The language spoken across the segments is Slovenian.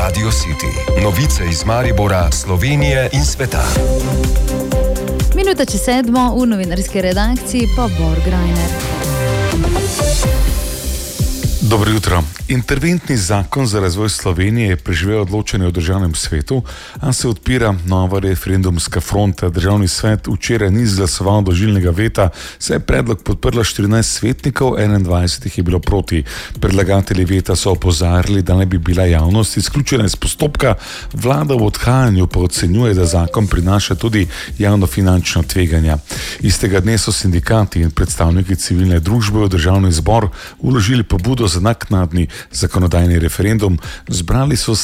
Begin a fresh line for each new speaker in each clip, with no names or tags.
Radio City. Novice iz Maribora, Slovenije in sveta.
Minuta čez 7 v novinarski redakciji pa Bor Grajner.
Dobro jutro. Interventni zakon za razvoj Slovenije je preživel odločanje v državnem svetu, a se odpira nova referendumska fronta. Državni svet včeraj ni izglasoval odložilnega veta, saj je predlog podprlo 14 svetnikov, 21 je bilo proti. Predlagatelji veta so opozarjali, da ne bi bila javnost izključena iz postopka. Vlada v odhajanju pa ocenjuje, da zakon prinaša tudi javnofinančno tveganja. Istega dne so sindikati in predstavniki civilne družbe v državni zbor vložili pobudo za naknadni zakonodajni referendum. Zbrali so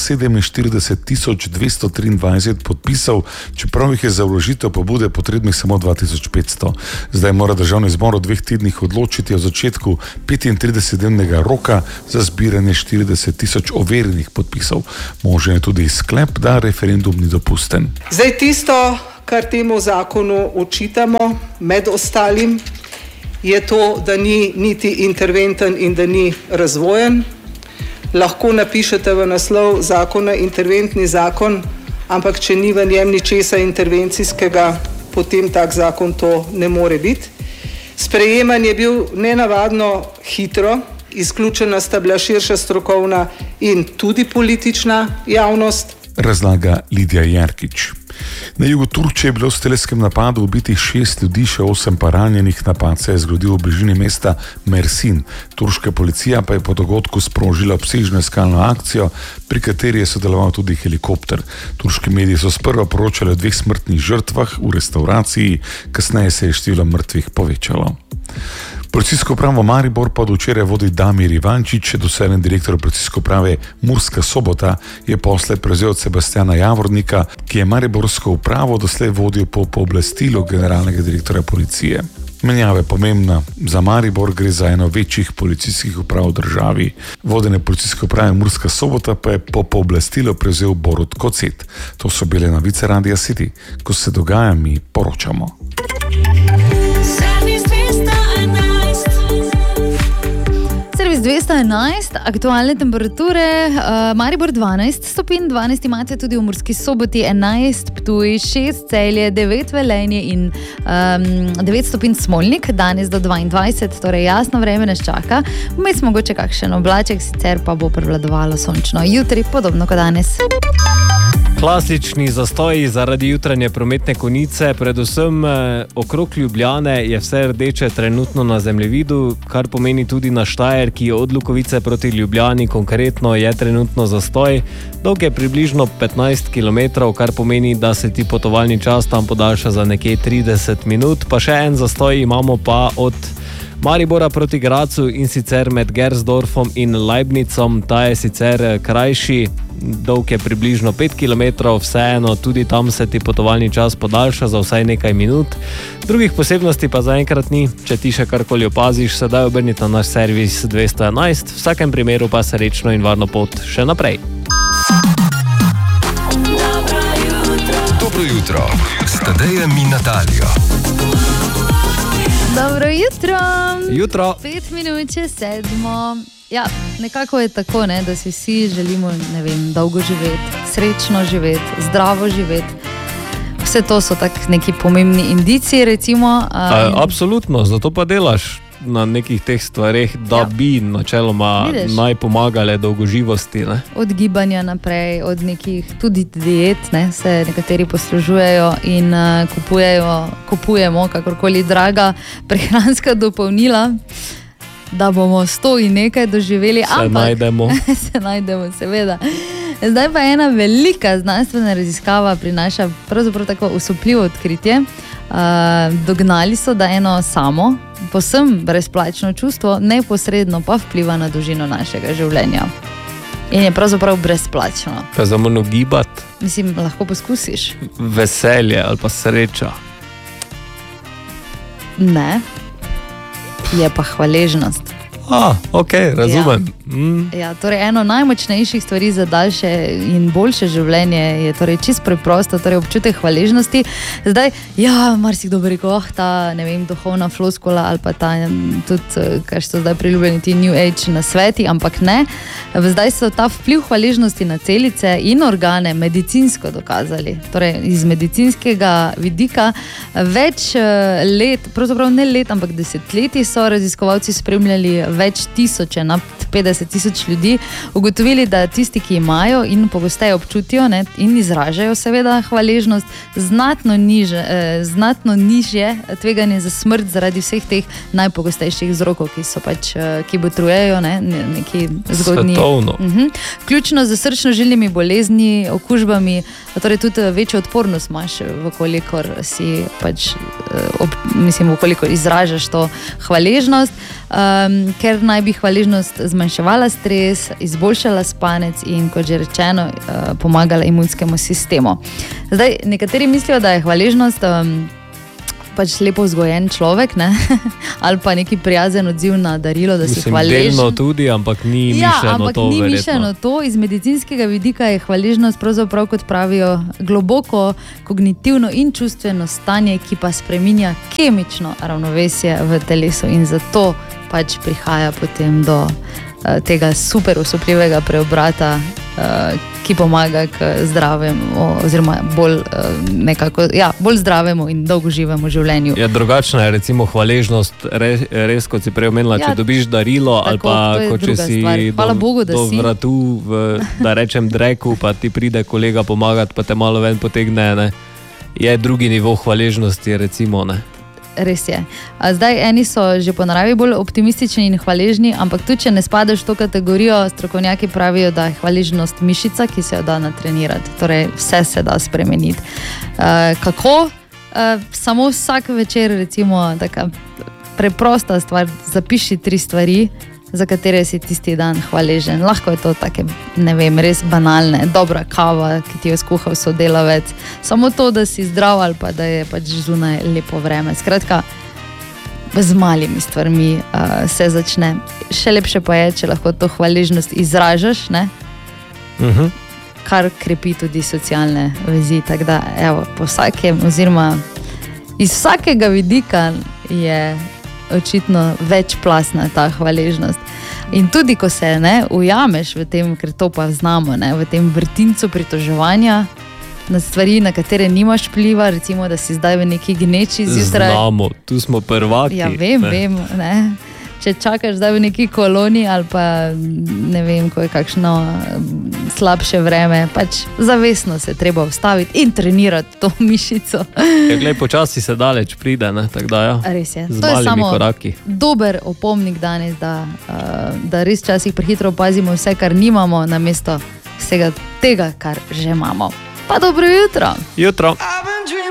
47.223 podpisov, čeprav jih je za vložitev pobude potrebnih samo 2500. Zdaj mora državni zbor v 2 tednih odločiti o začetku 35-dnevnega roka za zbiranje 40.000 overjenih podpisov. Možen je tudi sklep, da referendum ni dopusten.
Zdaj tisto, kar temu zakonu očitamo, med ostalim, je to, da ni niti interventen in da ni razvojen. Lahko napišete v naslov zakona interventni zakon, ampak če ni v njem ničesa intervencijskega, potem tak zakon to ne more biti. Sprejeman je bil nenavadno hitro, izključena sta bila širša strokovna in tudi politična javnost.
Razlaga Lidija Jerkič. Na jugu Turčije je bilo v strelskem napadu ubitih 6 ljudi, še 8 pa ranjenih. Napad se je zgodil v bližini mesta Mersin. Turška policija pa je po dogodku sprožila obsežno iskalno akcijo, pri kateri je sodeloval tudi helikopter. Turški mediji so sprva poročali o 2 smrtnih žrtvah v restavraciji, kasneje se je število mrtvih povečalo. Policijsko upravo Maribor pa od včeraj vodi Damir Ivančič, dosedanji direktor policijske uprave Murska Sobota je posle prevzel od Sebastiana Javornika, ki je mariborsko upravo doslej vodil po pooblastilu generalnega direktorja policije. Menjava je pomembna. Za Maribor gre za eno večjih policijskih uprav v državi. Vodenje policijske uprave Murska Sobota pa je po pooblastilo prevzel Borut Kocet. To so bile novice Radia City. Ko se dogaja, mi poročamo.
Servis 211, aktualne temperature, Maribor 12 stopinj, 12 imate tudi v Murski Soboti, 11 Ptuj, 6 Celje, 9 Velenje in 9 stopinj Smolnik, danes do 22, torej jasno vreme nas čaka. Vmes mogoče kakšen oblaček, sicer pa bo prevladovalo sončno. Jutri podobno kot danes.
Klasični zastoji zaradi jutranje prometne konice, predvsem okrog Ljubljane je vse rdeče trenutno na zemljevidu, kar pomeni tudi na Štajerki od Lukovice proti Ljubljani konkretno je trenutno zastoj. Dolg je približno 15 km, kar pomeni, da se ti potovalni čas tam podaljša za nekje 30 minut, pa še en zastoj imamo pa od Maribora proti Gracu in sicer med Gersdorfom in Leibnicom, ta je sicer krajši, dolg je približno 5 km, vseeno tudi tam se ti potovalni čas podaljša za vsaj nekaj minut. Drugih posebnosti pa zaenkrat ni, če ti še karkoli opaziš, sedaj obrnite naš servis 211, v vsakem primeru pa srečno in varno pot še naprej.
Dobro jutro, s Tadejem in Natalijo.
Dobro jutro.
Jutro.
5 minut čez 7. Ja, nekako je tako, ne, da si vsi želimo, ne vem, dolgo živeti, srečno živeti, zdravo živeti. Vse to so tak neki pomembni indici, recimo.
Absolutno, zato pa delaš na nekih teh stvareh, da bi načeloma naj pomagale dolgoživosti. Ne?
Od gibanja naprej, od nekih tudi diet, ne, se nekateri poslužujejo in kupujemo kakorkoli draga prehranska dopolnila, da bomo 100 in nekaj doživeli. Se najdemo, seveda. Zdaj pa ena velika znanstvena raziskava prinaša pravzaprav tako osupljivo odkritje. Dognali so, da eno samo, povsem brezplačno čustvo neposredno pa vpliva na dolžino našega življenja. In je pravzaprav brezplačno.
Pa za manj gibati?
Mislim, lahko poskusiš.
Veselje ali pa sreča?
Ne. Je pa hvaležnost.
Ok, razumem.
Ja, torej eno najmočnejših stvari za daljše in boljše življenje je torej čisto preprosto, torej občutek hvaležnosti. Zdaj, ja, marsikdo bi rekel, ta, ne vem, duhovna floskula ali pa ta tudi, kaj so zdaj priljubljeni ti New Age nasveti, ampak ne. Zdaj so ta vpliv hvaležnosti na celice in organe medicinsko dokazali. Torej, iz medicinskega vidika več let, pravzaprav ne let, ampak desetletji so raziskovalci spremljali več tisoče, na 50,000 ljudi, ugotovili, da tisti, ki imajo in pogosteje občutijo, ne, in izražajo seveda hvaležnost, znatno nižje tveganje za smrt zaradi vseh teh najpogostejših vzrokov, ki so pač, ki botrujejo, ne, neki zgodnji.
Svetovno.
Vključno z srčno-žilnimi bolezni, okužbami, torej tudi večjo odpornost imaš, vkolikor si pač, vkolikor izražaš to hvaležnost, ker naj bi hvaležnost zmanjševala stres, izboljšala spanec in, kot že rečeno, pomagala imunskemu sistemu. Zdaj, nekateri mislijo, da je hvaležnost pač lepo vzgojen človek, ne? Ali pa neki prijazen odziv na darilo, da si hvaležen.
Delno tudi, ampak ni mišljeno
ampak
to.
Ni
verjetno.
mišljeno to. Iz medicinskega vidika je hvaležnost pravzaprav, kot pravijo, globoko kognitivno in čustveno stanje, ki pa spreminja kemično ravnovesje v telesu in zato pač prihaja potem do tega super osupljivega preobrata, ki pomaga k zdravemu oziroma bolj zdravemu in dolgoživemu življenju.
Ja, drugačna je recimo hvaležnost, res kot si prej omenila, če dobiš darilo,
tako,
ali pa kot če si
Bogu,
do vratu, da rečem dreku, pa ti pride kolega pomagati, pa te malo ven potegne, ne? Je drugi nivo hvaležnosti, recimo, ne?
Res je. Zdaj, eni so že po naravi bolj optimistični in hvaležni, ampak tudi, če ne spadaš v to kategorijo, strokovnjaki pravijo, da je hvaležnost mišica, ki se jo da natrenirati. Torej, vse se da spremeniti. Kako? Samo vsak večer, recimo, taka preprosta stvar, zapiši 3 stvari, za katere si tisti dan hvaležen. Lahko je to take, ne vem, res banalne, dobra kava, ki ti jo skuhal sodelavec, samo to, da si zdrav ali pa da je pač zunaj lepo vreme. Skratka, z malimi stvarmi se začne. Še lepše pa je, če lahko to hvaležnost izražaš, ne? Kar krepi tudi socialne vezi. Tako da, evo, po vsakem, oziroma iz vsakega vidika je očitno večplastna ta hvaležnost. In tudi, ko se ujameš v tem, ker to pa znamo, ne, v tem vrtincu pritoževanja na stvari, na katere nimaš vpliva, recimo, da si zdaj v neki gneči zjutraj.
Znamo, tu smo prvaki.
Ja, vem, ne. Če čakaš zdaj v neki koloni ali pa ne vem, ko je kakšno slabše vreme, pač zavestno se treba ustaviti in trenirati to mišico.
Ja, glej, počasi se daleč pride, ne, tako da ja.
Res je.
Z
To je
malimi
samo
koraki.
dober opomnik danes, da res časih prehitro opazimo vse, kar nimamo, namesto vsega tega, kar že imamo. Pa dobro jutro!
Jutro!